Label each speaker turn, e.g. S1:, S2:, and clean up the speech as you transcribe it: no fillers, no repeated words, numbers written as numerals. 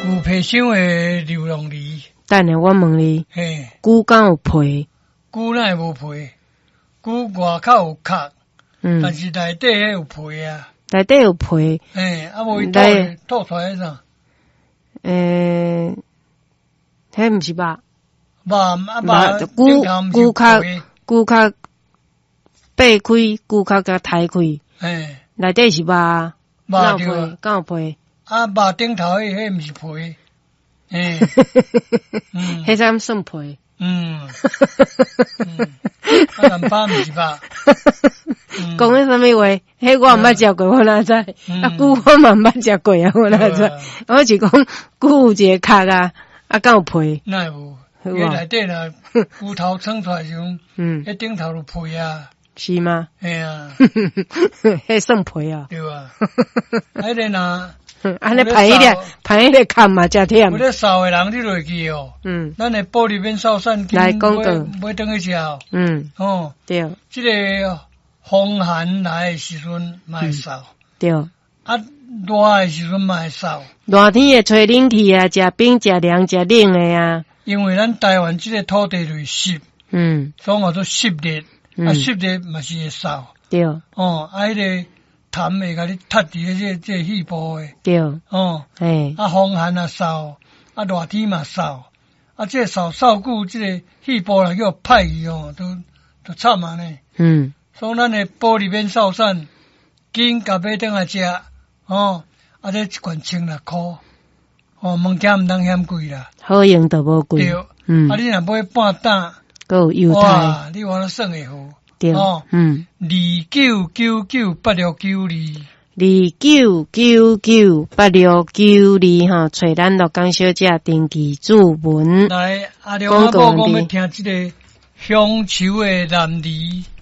S1: 牛皮箱的流浪梨。
S2: 等下我问你，
S1: 嘿，
S2: 牛敢有皮？
S1: 牛哪会无皮？牛外口有壳，但是内底迄有皮啊。
S2: 内底有皮。
S1: 无伊吐出来啥？
S2: 迄毋是肉。
S1: 牛
S2: 壳掰开，牛壳甲抬开。内底是肉，有皮，敢有皮？
S1: 肉顶头迄毋是皮。
S2: 迄才算皮。
S1: 南巴毋是肉。
S2: 讲迄啥物话？迄我毋捌食过，我哪知？牛我嘛毋捌食过啊，我哪知？我是讲牛有一个壳啊，敢有皮？
S1: 哪会无？伊内底若牛头撑出来时阵，迄顶头有皮啊。
S2: 是吗？
S1: 嘿啊，
S2: 迄算皮啊。
S1: 对啊，迄个若。
S2: 安尼排迄个坎嘛，真忝。
S1: 有咧扫的人，你落去哦。咱的玻璃面扫扇，
S2: 来讲过，
S1: 买等去食哦。
S2: 对。
S1: 这个风寒来的时阵，嘛会扫。
S2: 对。
S1: 热的时阵嘛会扫。
S2: 热天会吹冷气啊，食冰、食凉、食冷的啊。
S1: 因为咱台湾这个土地就是湿，所以我做湿热，湿热嘛是会扫。
S2: 对。
S1: 迄个。痰会甲你踢伫这肺部诶，
S2: 对，
S1: 风寒啊扫，热天嘛扫，这扫久，这个肺部若叫歹去都惨啊呢。所以咱诶玻璃面扫扇，紧甲买转来食，这一罐1600，物件毋通嫌贵啦。
S2: 好用都无贵。
S1: 对，你若买半担，
S2: 还有犹太，
S1: 你话算会好。
S2: 对，29998692，29998692哈，找咱乐江小姐定期注文。
S1: 来，阿廖阿婆，我们听这个乡愁的男儿。